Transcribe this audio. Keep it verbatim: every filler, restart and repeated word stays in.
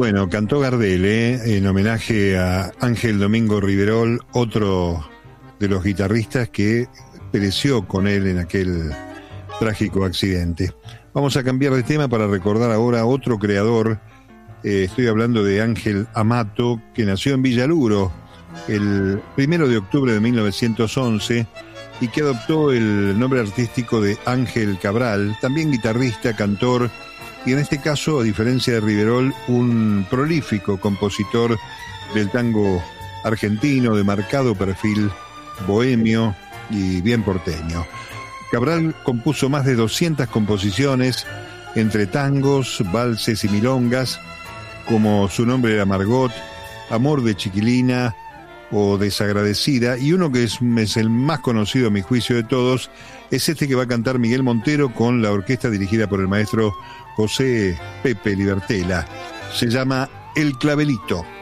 Bueno, cantó Gardel, ¿eh? En homenaje a Ángel Domingo Riverol, otro de los guitarristas que pereció con él en aquel trágico accidente. Vamos a cambiar de tema para recordar ahora a otro creador. Eh, estoy hablando de Ángel Amato, que nació en Villaluro el primero de octubre de mil novecientos once y que adoptó el nombre artístico de Ángel Cabral, también guitarrista, cantor y en este caso, a diferencia de Riverol, un prolífico compositor del tango argentino de marcado perfil bohemio y bien porteño. Cabral compuso más de doscientas composiciones entre tangos, valses y milongas, como Su nombre era Margot, Amor de Chiquilina o Desagradecida, y uno que es, es el más conocido a mi juicio de todos, es este que va a cantar Miguel Montero con la orquesta dirigida por el maestro José Pepe Libertela. Se llama El Clavelito.